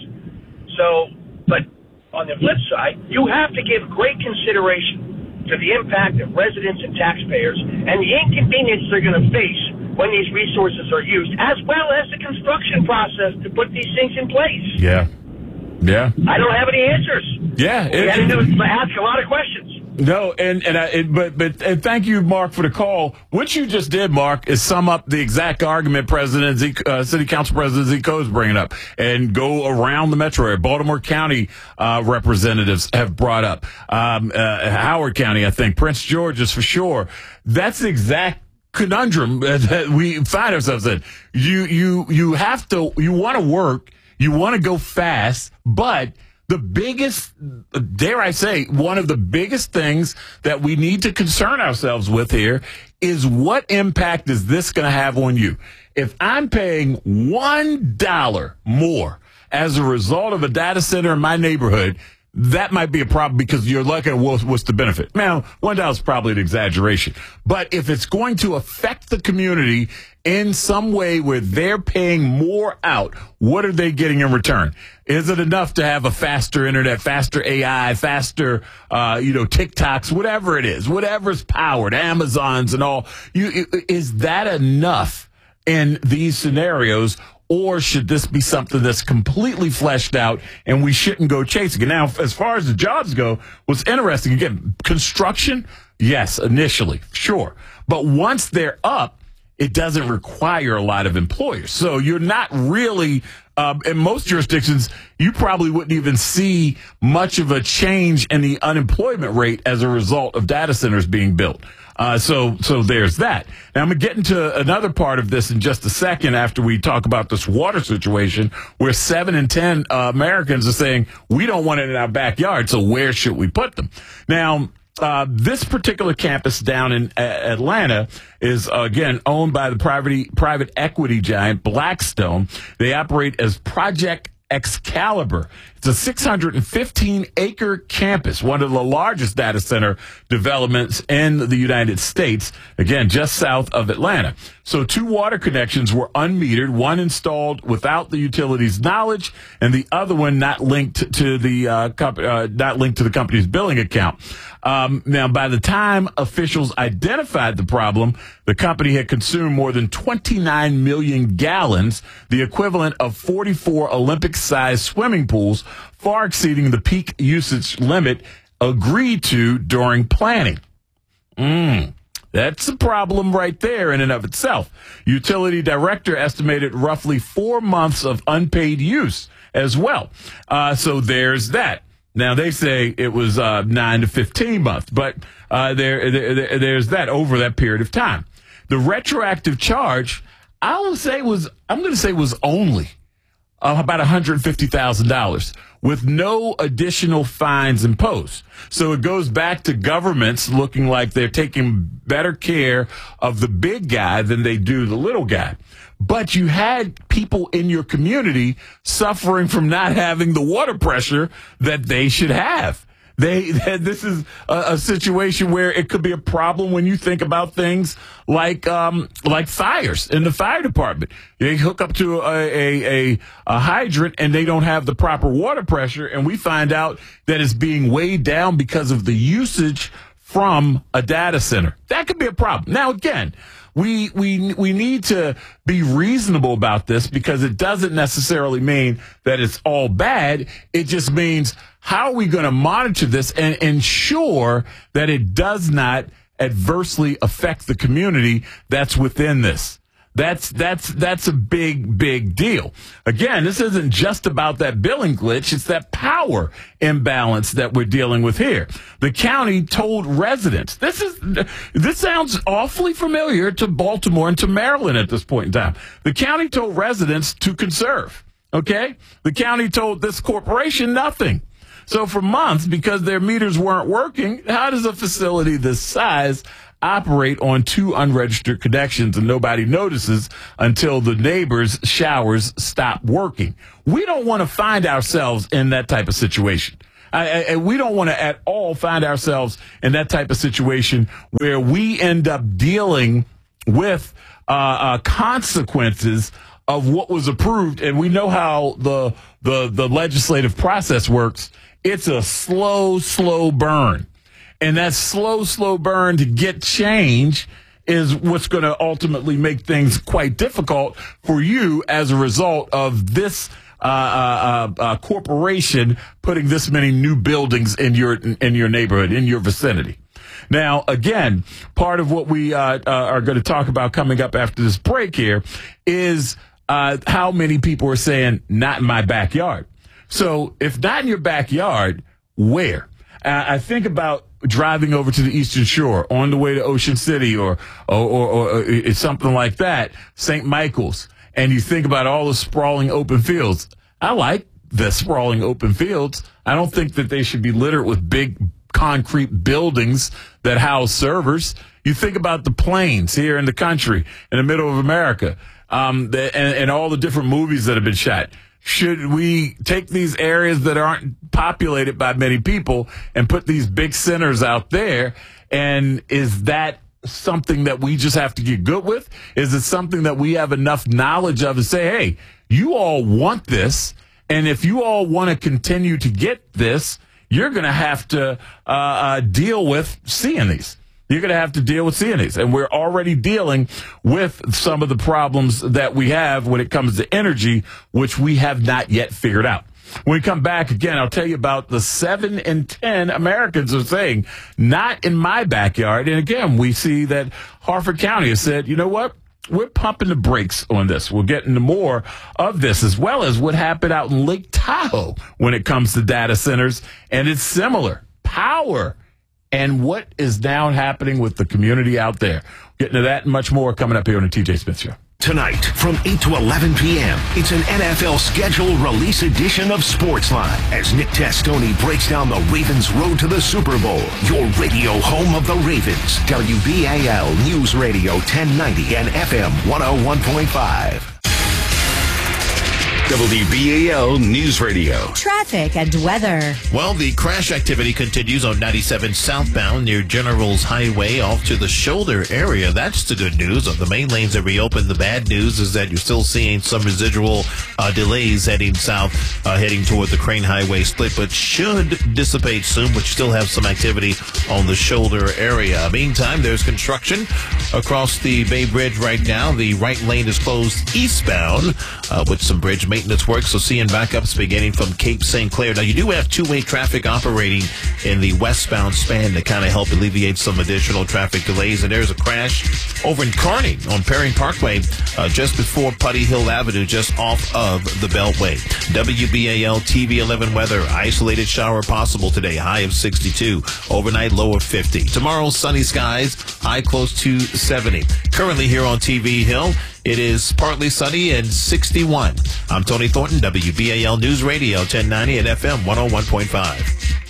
So, but on the flip side, you have to give great consideration to the impact of residents and taxpayers and the inconvenience they're going to face when these resources are used, as well as the construction process to put these things in place. Yeah. Yeah. I don't have any answers. Yeah. We had to do is ask a lot of questions. No, and and I, it, but but and thank you, Mark, for the call. What you just did, Mark, is sum up the exact argument President Zeke, uh, City Council President Zico is bringing up, and go around the metro area. Baltimore County uh, representatives have brought up um, uh, Howard County, I think, Prince George's for sure. That's the exact conundrum that we find ourselves in. You you you have to you want to work, you want to go fast, but the biggest, dare I say, one of the biggest things that we need to concern ourselves with here is what impact is this going to have on you? If I'm paying one dollar more as a result of a data center in my neighborhood, that might be a problem because you're looking at what's, what's the benefit. Now, one dollar is probably an exaggeration. But if it's going to affect the community in some way where they're paying more out, what are they getting in return? Is it enough to have a faster internet, faster A I, faster, uh, you know, TikToks, whatever it is, whatever's powered, Amazons and all? You, is that enough in these scenarios? Or should this be something that's completely fleshed out and we shouldn't go chasing it? Now, as far as the jobs go, what's interesting, again, construction, yes, initially, sure. But once they're up, it doesn't require a lot of employers. So you're not really, um, in most jurisdictions, you probably wouldn't even see much of a change in the unemployment rate as a result of data centers being built. Uh, so, so there's that. Now I'm going to get into another part of this in just a second after we talk about this water situation where seven in ten uh, Americans are saying we don't want it in our backyard. So where should we put them? Now, uh, this particular campus down in uh, Atlanta is, uh, again, owned by the private, private equity giant Blackstone. They operate as Project Excalibur. It's a six hundred fifteen acre campus, one of the largest data center developments in the United States, again, just south of Atlanta. So two water connections were unmetered, one installed without the utility's knowledge, and the other one not linked to the uh, comp- uh, not linked to the company's billing account. Um, now, by the time officials identified the problem, the company had consumed more than twenty-nine million gallons, the equivalent of forty-four Olympic-sized swimming pools, far exceeding the peak usage limit agreed to during planning. Mm. That's a problem right there in and of itself. Utility director estimated roughly four months of unpaid use as well. Uh, so there's that. Now, they say it was uh, nine to fifteen months, but uh, there, there there's that over that period of time. The retroactive charge, I will say was, I'm going to say was only uh, about one hundred fifty thousand dollars with no additional fines imposed. So it goes back to governments looking like they're taking better care of the big guy than they do the little guy. But you had people in your community suffering from not having the water pressure that they should have. They, this is a, a situation where it could be a problem when you think about things like, um, like fires in the fire department. They hook up to a, a, a, a hydrant and they don't have the proper water pressure. And we find out that it's being weighed down because of the usage from a data center. That could be a problem. Now, again, We we we need to be reasonable about this because it doesn't necessarily mean that it's all bad. It just means how are we going to monitor this and ensure that it does not adversely affect the community that's within this. That's that's that's a big, big deal. Again, this isn't just about that billing glitch. It's that power imbalance that we're dealing with here. The county told residents, this is this sounds awfully familiar to Baltimore and to Maryland at this point in time. The county told residents to conserve, okay? The county told this corporation nothing. So for months, because their meters weren't working, how does a facility this size operate on two unregistered connections and nobody notices until the neighbor's showers stop working? We don't want to find ourselves in that type of situation. I, I, we don't want to at all find ourselves in that type of situation where we end up dealing with uh, uh, consequences of what was approved. And we know how the, the, the legislative process works. It's a slow, slow burn. And that slow, slow burn to get change is what's going to ultimately make things quite difficult for you as a result of this uh, uh, uh, corporation putting this many new buildings in your in your neighborhood, in your vicinity. Now, again, part of what we uh, uh, are going to talk about coming up after this break here is uh, how many people are saying, not in my backyard. So if not in your backyard, where? Uh, I think about driving over to the Eastern Shore on the way to Ocean City or, or, or, or, or something like that, Saint Michael's, and you think about all the sprawling open fields. I like the sprawling open fields. I don't think that they should be littered with big concrete buildings that house servers. You think about the plains here in the country, in the middle of America, um, the, and, and all the different movies that have been shot. Should we take these areas that aren't populated by many people and put these big centers out there? And is that something that we just have to get good with? Is it something that we have enough knowledge of to say, hey, you all want this, and if you all want to continue to get this, you're going to have to uh, uh, deal with seeing these. You're going to have to deal with seeing these. And we're already dealing with some of the problems that we have when it comes to energy, which we have not yet figured out. When we come back, again, I'll tell you about the seven in ten Americans are saying, not in my backyard. And again, we see that Harford County has said, you know what? We're pumping the brakes on this. We'll get into more of this, as well as what happened out in Lake Tahoe when it comes to data centers. And it's similar. Power. And what is now happening with the community out there. Getting to that and much more coming up here on the T J Smith Show. Tonight, from eight to eleven p.m., it's an N F L schedule release edition of Sportsline as Nick Testoni breaks down the Ravens' road to the Super Bowl. Your radio home of the Ravens. W B A L News Radio ten ninety and F M one oh one point five. W B A L News Radio. Traffic and weather. Well, the crash activity continues on ninety-seven southbound near Generals Highway off to the shoulder area. That's the good news. On the main lanes that reopened, the bad news is that you're still seeing some residual uh, delays heading south, uh, heading toward the Crane Highway split, but should dissipate soon, but still have some activity on the shoulder area. Meantime, there's construction across the Bay Bridge right now. The right lane is closed eastbound uh, with some bridge maintenance maintenance work, so seeing backups beginning from Cape Saint Clair. Now, you do have two-way traffic operating in the westbound span to kind of help alleviate some additional traffic delays. And there's a crash over in Kearney on Perry Parkway, uh, just before Putty Hill Avenue, just off of the Beltway. W B A L T V eleven weather. Isolated shower possible today. High of sixty-two. Overnight low of fifty. Tomorrow, sunny skies. High close to seventy. Currently here on T V Hill, it is partly sunny and sixty-one. I'm Tony Thornton, W B A L News Radio ten ninety and F M one oh one point five.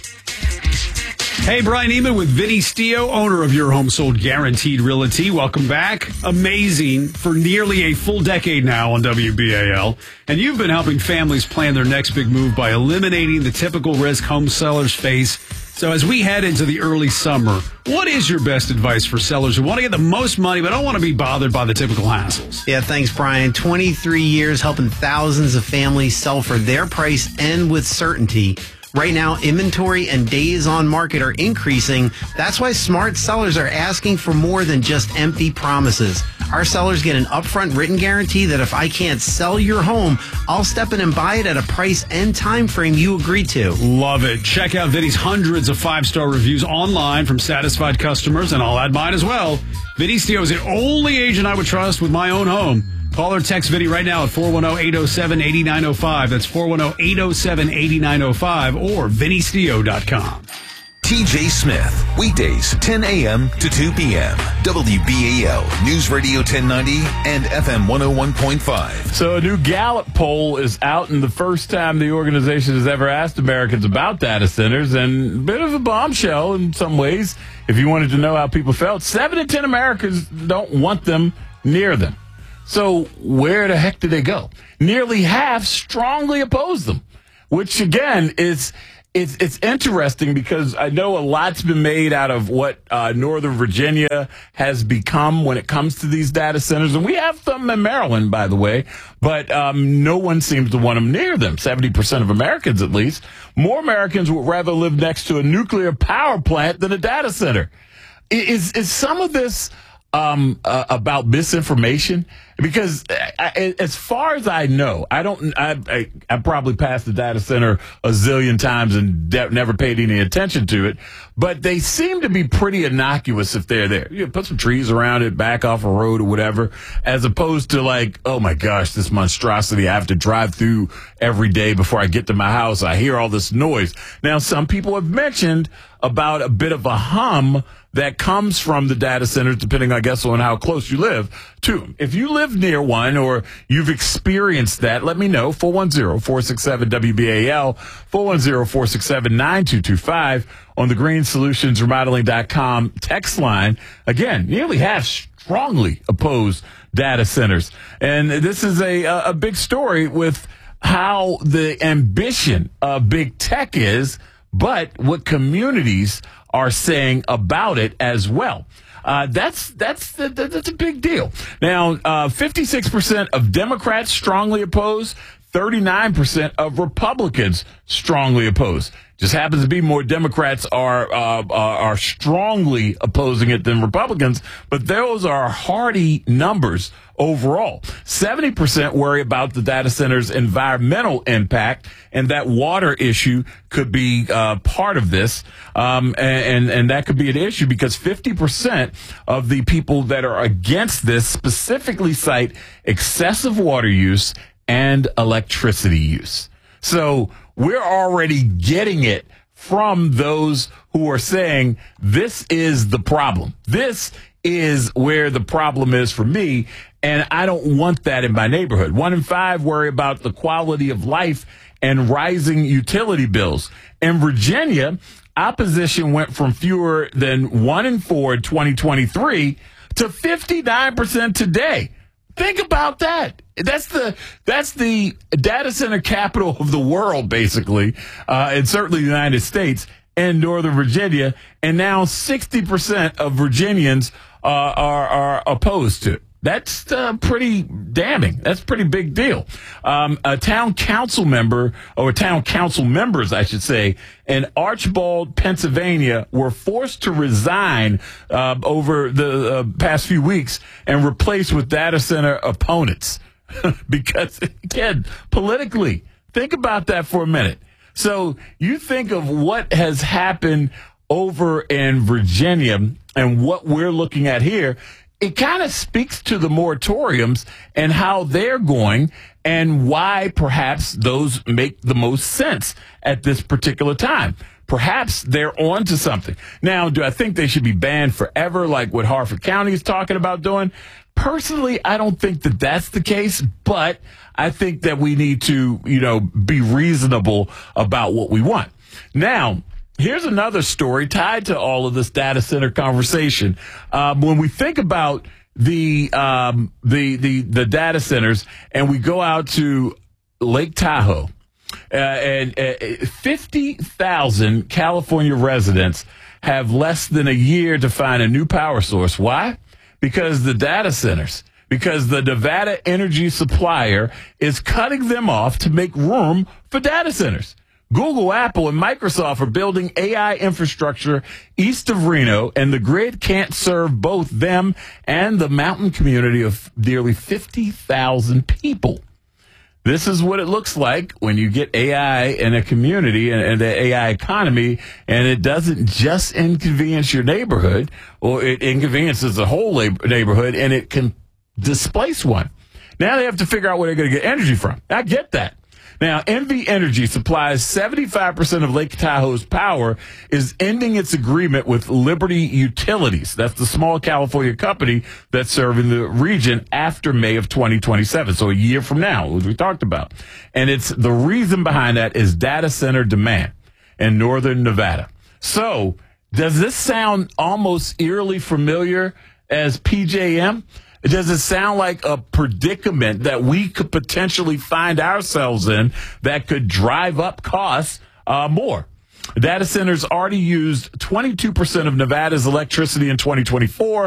Hey, Brian Eman with Vinny Stio, owner of Your Home Sold Guaranteed Realty. Welcome back. Amazing for nearly a full decade now on W B A L. And you've been helping families plan their next big move by eliminating the typical risk home sellers face. So as we head into the early summer, what is your best advice for sellers who want to get the most money but don't want to be bothered by the typical hassles? Yeah, thanks, Brian. twenty-three years helping thousands of families sell for their price and with certainty. Right now, inventory and days on market are increasing. That's why smart sellers are asking for more than just empty promises. Our sellers get an upfront written guarantee that if I can't sell your home, I'll step in and buy it at a price and time frame you agreed to. Love it. Check out Vinny's hundreds of five-star reviews online from satisfied customers, and I'll add mine as well. Vinny Stio is the only agent I would trust with my own home. Call or text Vinny right now at four one zero, eight zero seven, eight nine zero five. That's four one zero, eight zero seven, eight nine zero five or vinny stio dot com. T J Smith, weekdays ten a.m. to two p.m. W B A L News Radio ten ninety and F M one oh one point five. So a new Gallup poll is out, and the first time the organization has ever asked Americans about data centers, and a bit of a bombshell in some ways. If you wanted to know how people felt, seven in ten Americans don't want them near them. So where the heck did they go? Nearly half strongly oppose them, which again is it's it's interesting because I know a lot's been made out of what uh, Northern Virginia has become when it comes to these data centers, and we have them in Maryland, by the way, but um, no one seems to want them near them. seventy percent of Americans, at least. More Americans would rather live next to a nuclear power plant than a data center. Is is some of this um, uh, about misinformation? Because I, as far as I know, I don't. I, I, I probably passed the data center a zillion times and de- never paid any attention to it. But they seem to be pretty innocuous if they're there. You know, put some trees around it, back off a road or whatever, as opposed to like, oh my gosh, this monstrosity I have to drive through every day before I get to my house. I hear all this noise. Now, some people have mentioned about a bit of a hum that comes from the data centers, depending, I guess, on how close you live to them. If you live near one or you've experienced that, let me know. four one zero, four six seven, W B A L, four one zero, four six seven, nine two two five on the green solutions remodeling dot com text line. Again, nearly half strongly oppose data centers. And this is a, a big story with how the ambition of big tech is, but what communities are saying about it as well. Uh, that's that's that's a big deal. Now, uh, fifty-six percent of Democrats strongly oppose. thirty-nine percent of Republicans strongly oppose. Just happens to be more Democrats are uh, are strongly opposing it than Republicans, but those are hearty numbers overall. seventy percent worry about the data center's environmental impact, and that water issue could be uh, part of this, um, and, and that could be an issue because fifty percent of the people that are against this specifically cite excessive water use and electricity use. So we're already getting it from those who are saying this is the problem. This is where the problem is for me, and I don't want that in my neighborhood. One in five worry about the quality of life and rising utility bills. In Virginia, opposition went from fewer than one in four in twenty twenty-three to fifty-nine percent today. Think about that. That's the that's the data center capital of the world, basically, uh, and certainly the United States and Northern Virginia. And now sixty percent of Virginians uh, are, are opposed to it. That's uh, pretty damning. That's a pretty big deal. Um, a town council member, or town council members, I should say, in Archbald, Pennsylvania, were forced to resign uh, over the uh, past few weeks and replaced with data center opponents. because, again, politically, think about that for a minute. So you think of what has happened over in Virginia and what we're looking at here. It kind of speaks to the moratoriums and how they're going and why perhaps those make the most sense at this particular time. Perhaps they're on to something. Now, do I think they should be banned forever like what Harford County is talking about doing? Personally, I don't think that that's the case, but I think that we need to, you know, be reasonable about what we want. Now, here's another story tied to all of this data center conversation. Um, when we think about the, um, the the the data centers and we go out to Lake Tahoe, uh, and uh, fifty thousand California residents have less than a year to find a new power source. Why? Because the data centers, because the Nevada energy supplier is cutting them off to make room for data centers. Google, Apple, and Microsoft are building A I infrastructure east of Reno, and the grid can't serve both them and the mountain community of nearly fifty thousand people. This is what it looks like when you get A I in a community and, and the A I economy, and it doesn't just inconvenience your neighborhood, or it inconveniences the whole neighborhood, and it can displace one. Now they have to figure out where they're going to get energy from. I get that. Now, N V Energy supplies seventy-five percent of Lake Tahoe's power, is ending its agreement with Liberty Utilities. That's the small California company that's serving the region after May of twenty twenty-seven. So a year from now, as we talked about. And it's the reason behind that is data center demand in northern Nevada. So does this sound almost eerily familiar as P J M? Does it sound like a predicament that we could potentially find ourselves in that could drive up costs uh, more? Data centers already used twenty-two percent of Nevada's electricity in twenty twenty-four.